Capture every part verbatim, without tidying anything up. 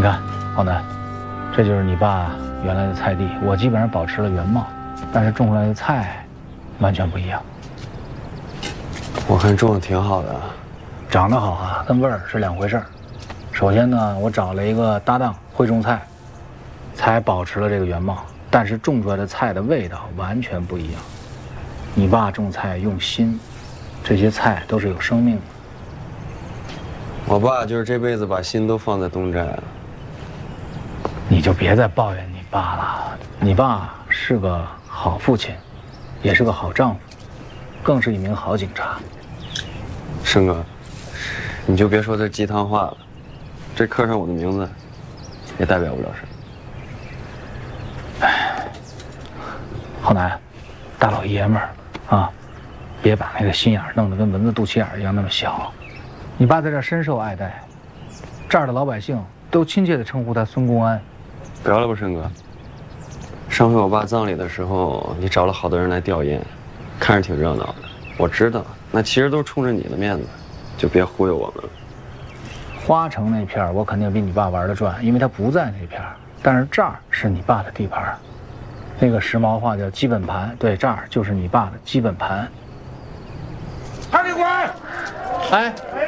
看，浩南，这就是你爸原来的菜地，我基本上保持了原貌，但是种出来的菜完全不一样。 我看种的挺好的， 长得好啊，跟味儿是两回事儿。首先呢，我找了一个搭档会种菜，才保持了这个原貌，但是种出来的菜的味道完全不一样。你爸种菜用心，这些菜都是有生命的。 我爸就是这辈子把心都放在东寨了。 你就别再抱怨你爸了，你爸是个好父亲，也是个好丈夫，更是一名好警察。 生哥，你就别说这鸡汤话了，这刻上我的名字，也代表不了什么。 哎，浩南，大老爷们儿啊，别把那个心眼弄得跟蚊子肚脐眼一样那么小。你爸在这儿深受爱戴，这儿的老百姓都亲切地称呼他孙公安。 不要了吧，生哥。上回我爸葬礼的时候，你找了好多人来吊唁，看着挺热闹的。我知道，那其实都是冲着你的面子，就别忽悠我们了。 花城那片儿我肯定比你爸玩得转，因为他不在那片儿。但是这儿是你爸的地盘，那个时髦话叫基本盘，对，这儿就是你爸的基本盘。 潘警官， 哎，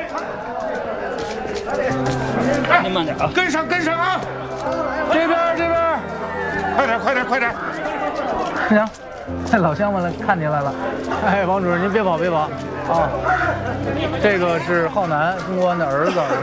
哎，您慢点啊，跟上跟上啊！ 这边这边， 快点快点快点！ 行，那老乡们来看您来了。哎，王主任您别跑别跑啊！这个是浩南，孙公安的儿子。